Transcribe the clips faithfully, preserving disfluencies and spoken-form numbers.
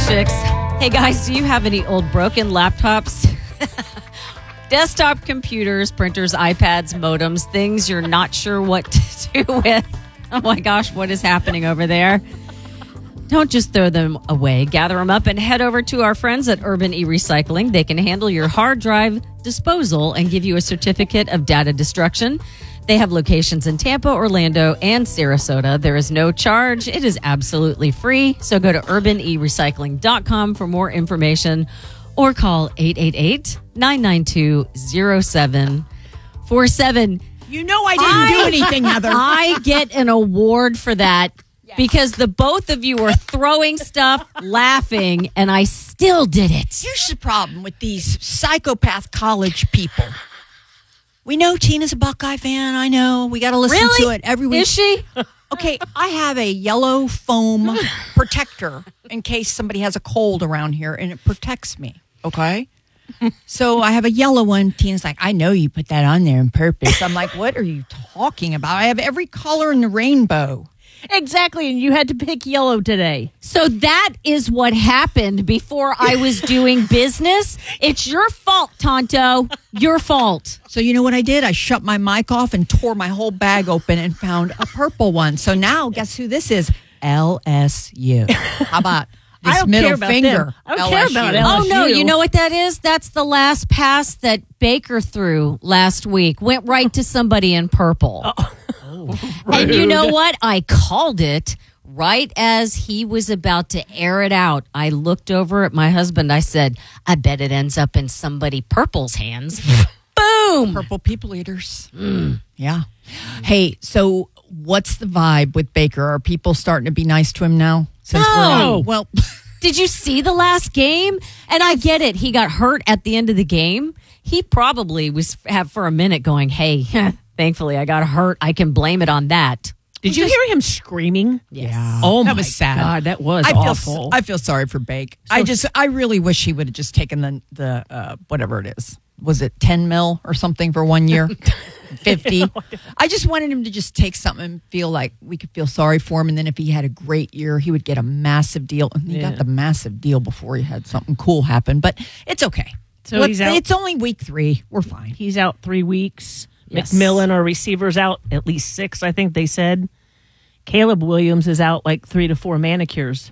Chicks. Hey guys, do you have any old broken laptops? Desktop computers, printers, iPads, modems, things you're not sure what to do with. Oh my gosh, what is happening over there? Don't just throw them away. Gather them up and head over to our friends at Urban E-Recycling. They can handle your hard drive disposal and give you a certificate of data destruction. They have locations in Tampa, Orlando, and Sarasota. There is no charge. It is absolutely free. So go to urban e recycling dot com for more information or call eight eight eight, nine nine two, zero seven four seven. You know I didn't I, do anything, Heather. I get an award for that yes. because the both of you were throwing stuff, laughing, and I still did it. Here's the problem with these psychopath college people. We know Tina's a Buckeye fan. I know. We got to listen really? to it every week. Is she? Okay, I have a yellow foam protector in case somebody has a cold around here, and it protects me. Okay? So I have a yellow one. Tina's like, I know you put that on there on purpose. I'm like, what are you talking about? I have every color in the rainbow. Exactly, and you had to pick yellow today. So that is what happened before I was doing business. It's your fault, Tonto. Your fault. So you know what I did? I shut my mic off and tore my whole bag open and found a purple one. So now, guess who this is? L S U. How about this I don't middle care about finger? them. I don't care about L S U. Oh, no. You know what that is? That's the last pass that Baker threw last week. Went right to somebody in purple. Oh. And you know what? I called it right as he was about to air it out. I looked over at my husband. I said, I bet it ends up in somebody purple's hands. Boom! Purple people eaters. Mm. Yeah. Hey, so what's the vibe with Baker? Are people starting to be nice to him now? Since no. We're well, did you see the last game? And I get it. He got hurt at the end of the game. He probably was have for a minute going, hey, thankfully I got hurt. I can blame it on that. Did you just, hear him screaming? Yes. Yeah. Oh, that my was sad. God, that was I awful. Feel, I feel sorry for Bake. So, I just, I really wish he would have just taken the, the uh, whatever it is. Was it ten mil or something for one year? fifty. I just wanted him to just take something and feel like we could feel sorry for him. And then if he had a great year, he would get a massive deal. And he yeah. got the massive deal before he had something cool happen. But it's okay. So Look, he's out. It's only week three. We're fine. He's out three weeks. Yes. McMillan, our receiver's out at least six, I think they said. Caleb Williams is out like three to four manicures.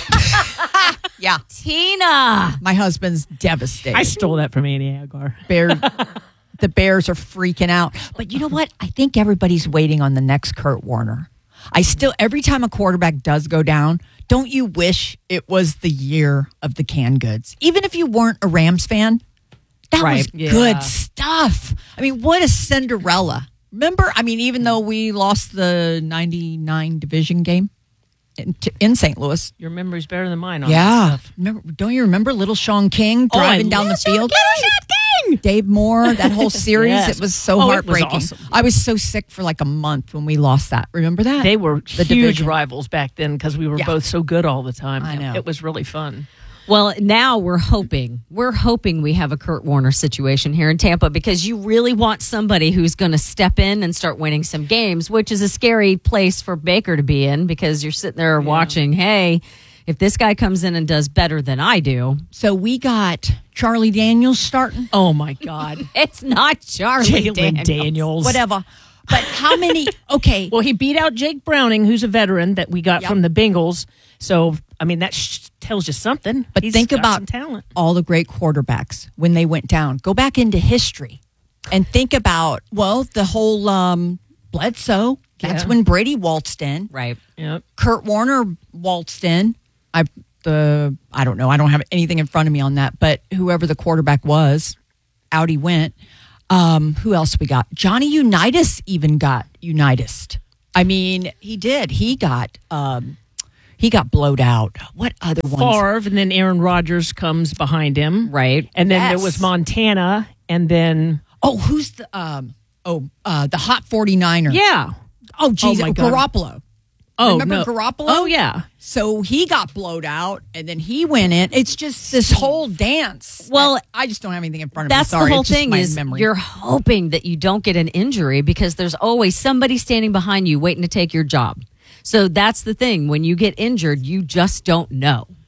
Yeah. Tina. My husband's devastated. I stole that from Annie Agar. Bear, the Bears are freaking out. But you know what? I think everybody's waiting on the next Kurt Warner. I still, every time a quarterback does go down, don't you wish it was the year of the canned goods? Even if you weren't a Rams fan, that right. was yeah. good stuff. I mean, what a Cinderella. Remember, I mean, even though we lost the ninety-nine division game in, in Saint Louis. Your memory's better than mine on yeah. that stuff. Remember, don't you remember Little Sean King driving oh, down the Sean field? King! King! Dave Moore, that whole series, yes. it was so oh, heartbreaking. Was awesome. I was so sick for like a month when we lost that. Remember that? They were the huge division. rivals back then because we were yeah. both so good all the time. I know. It was really fun. Well, now we're hoping, we're hoping we have a Kurt Warner situation here in Tampa because you really want somebody who's going to step in and start winning some games, which is a scary place for Baker to be in because you're sitting there yeah. watching, hey, if this guy comes in and does better than I do. So we got Charlie Daniels starting. Oh, my God. It's not Charlie Jalen Daniels. Daniels. Whatever. But how many? Okay. Well, he beat out Jake Browning, who's a veteran that we got yep. from the Bengals. So, I mean, that sh- tells you something. But He's think got about some talent. all the great quarterbacks when they went down. Go back into history and think about, well, the whole um, Bledsoe. That's yeah. when Brady waltzed in. Right. Yep. Kurt Warner waltzed in. I the I don't know. I don't have anything in front of me on that. But whoever the quarterback was, out he went. Um, who else we got? Johnny Unitas even got Unitas. I mean, he did. He got um, he got blowed out. What other ones? Favre, and then Aaron Rodgers comes behind him. Right. And then yes. there was Montana, and then... Oh, who's the... Um, oh, uh, the hot forty-niner. Yeah. Oh, geez. Oh, Oh, Garoppolo. Oh, Remember no. Garoppolo? Oh, yeah. So he got blowed out, and then he went in. It's just this whole dance. Well, I just don't have anything in front of that's me. Sorry, the whole it's just thing my is memory. You're hoping that you don't get an injury because there's always somebody standing behind you waiting to take your job. So that's the thing. When you get injured, you just don't know.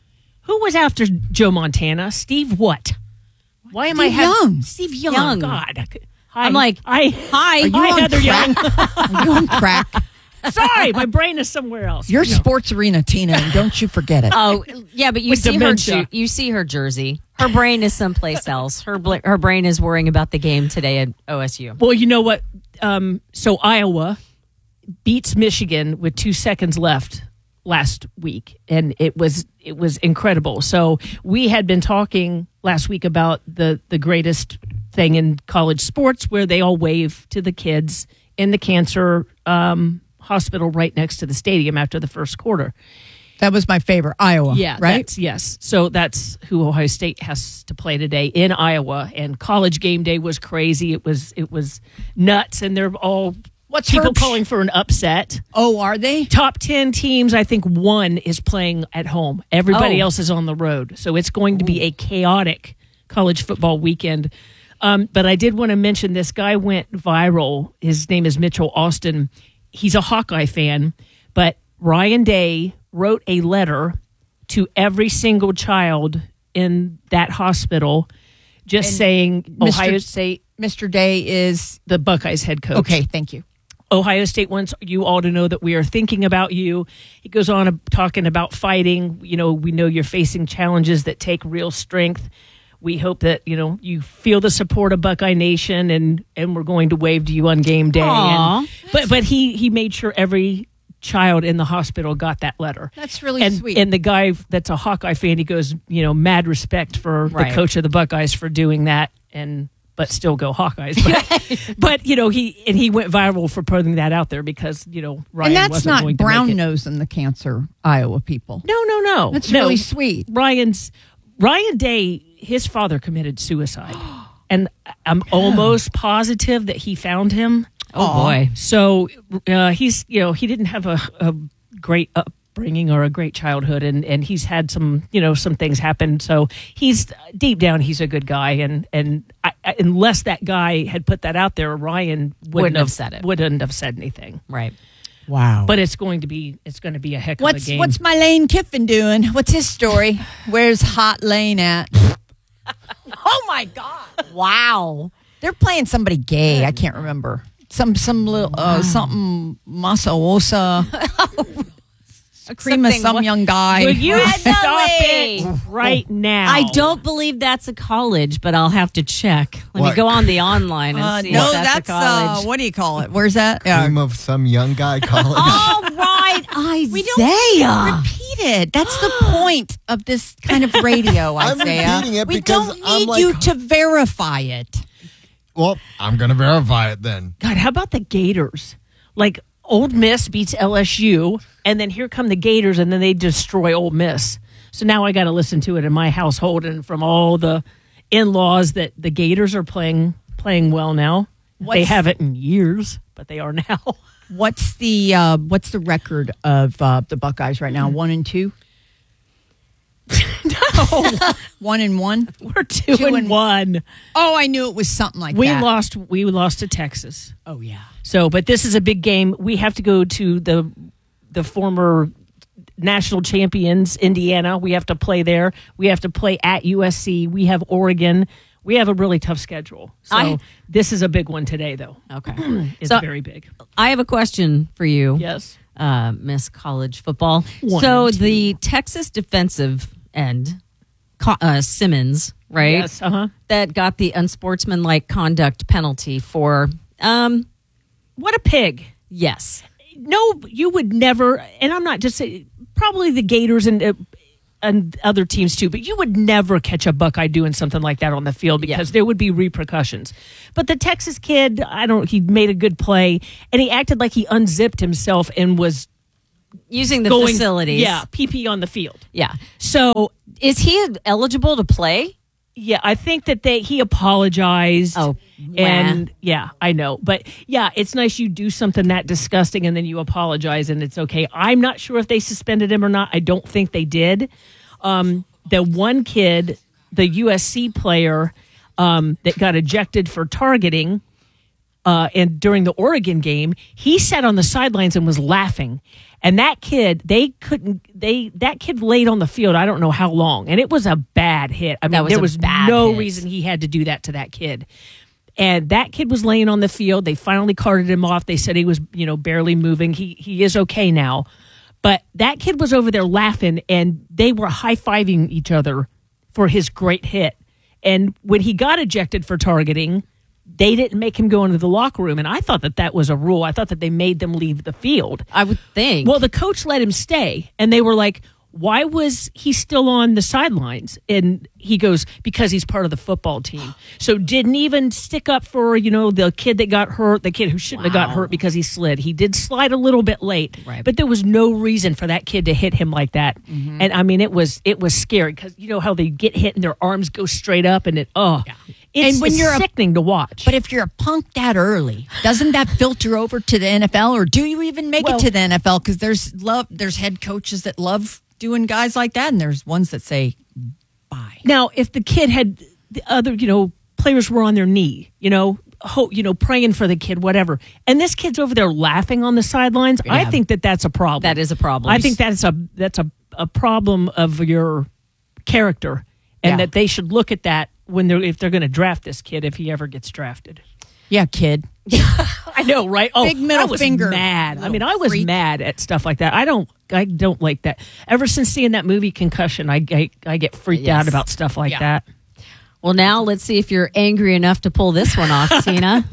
Who was after Joe Montana? Steve what? Why am I Steve having Young. Steve Young? Young. God, Hi. I'm like, I hi. Are you hi on Heather Young. crack? Are you on crack? Sorry, my brain is somewhere else. Your No. sports arena, Tina, and don't you forget it. Oh, yeah, but you With see dementia. her. ju- You see her jersey. Her brain is someplace else. Her bl- her brain is worrying about the game today at O S U. Well, you know what? Um, so Iowa beats Michigan with two seconds left last week, and it was it was incredible. So we had been talking last week about the the greatest thing in college sports, where they all wave to the kids in the cancer um, hospital right next to the stadium after the first quarter. That was my favorite, Iowa. Yeah, right. that's- yes. So that's who Ohio State has to play today in Iowa. And college game day was crazy. It was it was nuts, and they're all What's people Herbst? calling for an upset. Oh, are they? Top ten teams, I think one is playing at home. Everybody Oh. else is on the road. So it's going to be a chaotic college football weekend. Um, but I did want to mention this guy went viral. His name is Mitchell Austin. He's a Hawkeye fan, but Ryan Day wrote a letter to every single child in that hospital just And saying Mister Ohio State, Mister Day is the Buckeyes head coach. okay. Thank you. Ohio State wants you all to know that we are thinking about you. He goes on uh, talking about fighting. You know, we know you're facing challenges that take real strength. We hope that, you know, you feel the support of Buckeye Nation, and, and we're going to wave to you on game day. Aw. And, but but he, he made sure every child in the hospital got that letter. That's really and, sweet. And the guy that's a Hawkeye fan, he goes, you know, mad respect for Right. the coach of the Buckeyes for doing that, and but still go Hawkeyes. But, but you know, he and he went viral for putting that out there because, you know, Ryan and that's wasn't not going to brown make it. nosing the cancer Iowa people. No, no, no. That's no. really sweet. Ryan's Ryan Day, his father committed suicide, and I'm almost positive that he found him. Oh Aw. boy. So uh, he's, you know, he didn't have a, a great upbringing or a great childhood, and, and he's had some, you know, some things happen. So he's deep down, he's a good guy, and and I, I, unless that guy had put that out there, Ryan wouldn't, Wouldn't have have said it. Wouldn't have said anything. Right. Wow. But it's going to be it's going to be a heck of what's a game. what's my Lane Kiffin doing? What's his story? Where's Hot Lane at? Oh my God! Wow. They're playing somebody gay. I can't remember. Some some little uh, something Masaosa. Cream of Something some what- young guy. Will you stop Natalie! it right now? I don't believe that's a college, but I'll have to check. Let me What? go on the online and Uh, see no, if that's, that's, a uh, college. what do you call it? Where's that? Yeah. Name of some young guy college. All right, Isaiah. We don't repeat it. That's the point of this kind of radio, I'm Isaiah. repeating it we because don't I'm need like- you to verify it. Well, I'm gonna verify it then. God, how about the Gators? Like Old Miss beats L S U, and then here come the Gators, and then they destroy Old Miss. So now I got to listen to it in my household and from all the in-laws that the Gators are playing playing well now. they What's- haven't in years, but they are now. What's the uh, what's the record of uh, the Buckeyes right now? One and two. no, One and one. we're two, Two and, and- one. Oh, I knew it was something like We that. lost. We lost to Texas. Oh yeah. So, but this is a big game. We have to go to the the former national champions, Indiana. We have to play there. We have to play at U S C. We have Oregon. We have a really tough schedule. So I- this is a big one today, though. Okay. It's So- very big. I have a question for you. Yes. uh, Miss College Football. One so and two. the Texas defensive end, Co- uh, Simmons, right? Yes. Uh huh. That got the unsportsmanlike conduct penalty for, um, What a pig. yes. No, you would never. And I'm not just saying. Probably the Gators and. Uh, and other teams too, but you would never catch a Buckeye doing something like that on the field because Yeah. there would be repercussions. But the Texas kid, I don't, he made a good play and he acted like he unzipped himself and was Using the going, facilities. yeah, pee pee on the field. Yeah. So Is he eligible to play? yeah, I think that they he apologized. Oh, and yeah, I know, but yeah, it's nice you do something that disgusting and then you apologize and it's okay. I'm not sure if they suspended him or not. I don't think they did. Um, the one kid, the U S C player um, that got ejected for targeting. Uh, and during the Oregon game, he sat on the sidelines and was laughing. And that kid, they couldn't, they, that kid laid on the field, I don't know how long. And it was a bad hit. I mean, That was there a was bad no hit. reason he had to do that to that kid. And that kid was laying on the field. They finally carted him off. They said he was, you know, barely moving. He, he is okay now. But that kid was over there laughing, and they were high-fiving each other for his great hit. And when he got ejected for targeting, they didn't make him go into the locker room. And I thought that that was a rule. I thought that they made them leave the field. I would think. Well, the coach let him stay, and they were like, why was he still on the sidelines? And he goes, because he's part of the football team. So didn't even stick up for, you know, the kid that got hurt, the kid who shouldn't have got Wow. hurt because he slid. He did slide a little bit late, Right. but there was no reason for that kid to hit him like that. And I mean, it was it was scary because you know how they get hit and their arms go straight up, and it oh, it's, And when it's you're a- sickening to watch. But if you're a punk that early, doesn't that filter over to the N F L, or do you even make Well- it to the N F L? Because there's love, there's head coaches that love doing guys like that, and there's ones that say bye. Now, if the kid had the other, you know, players were on their knee, you know, ho- you know, praying for the kid, whatever, and this kid's over there laughing on the sidelines, I Yeah. think that that's a problem. That is a problem. I think that's a that's a, a problem of your character, and Yeah. that they should look at that when they're if they're going to draft this kid if he ever gets drafted. Yeah, kid. I know, right? Oh, Big middle I was finger, mad. I little mean, I was freak. mad at stuff like that. I don't, I don't like that. Ever since seeing that movie Concussion, I I, I get freaked Yes. out about stuff like Yeah. that. Well, now let's see if you're angry enough to pull this one off, Tina.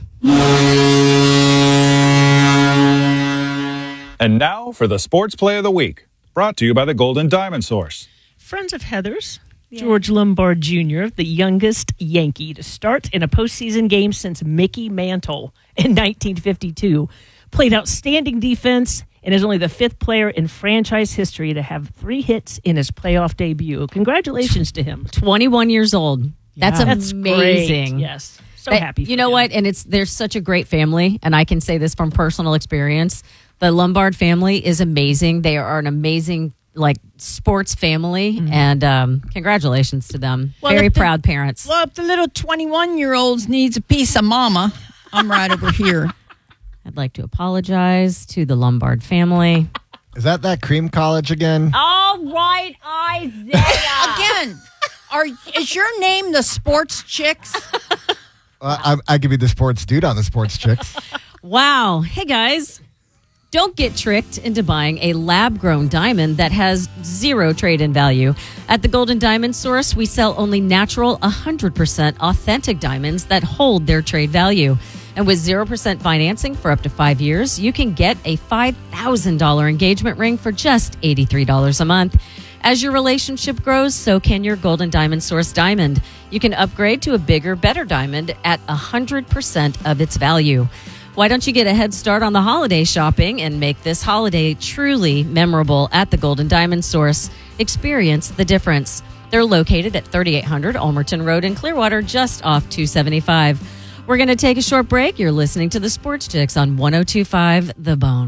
And now for the Sports Play of the Week, brought to you by the Golden Diamond Source. Friends of Heather's, George Lombard Junior, the youngest Yankee to start in a postseason game since Mickey Mantle in nineteen fifty-two, played outstanding defense and is only the fifth player in franchise history to have three hits in his playoff debut. Congratulations to him. twenty-one years old. That's That's amazing. great. Yes. So But happy for You know him. what? And it's there's such a great family, and I can say this from personal experience. The Lombard family is amazing. They are an amazing like sports family, and um, congratulations to them. Well, Very if the- proud parents. Well, if the little twenty-one-year-olds needs a piece of mama, I'm right over here. I'd like to apologize to the Lombard family. Is that that cream college again? All right, Isaiah. Again, are is your name the Sports Chicks? Uh, I, I could be the sports dude on the Sports Chicks. Wow. Hey, guys. Don't get tricked into buying a lab-grown diamond that has zero trade-in value. At the Golden Diamond Source, we sell only natural, one hundred percent authentic diamonds that hold their trade value. And with zero percent financing for up to five years, you can get a five thousand dollars engagement ring for just eighty-three dollars a month. As your relationship grows, so can your Golden Diamond Source diamond. You can upgrade to a bigger, better diamond at one hundred percent of its value. Why don't you get a head start on the holiday shopping and make this holiday truly memorable at the Golden Diamond Source? Experience the difference. They're located at thirty-eight hundred Ulmerton Road in Clearwater, just off two seventy-five. We're going to take a short break. You're listening to the Sports Chicks on one oh two point five The Bone.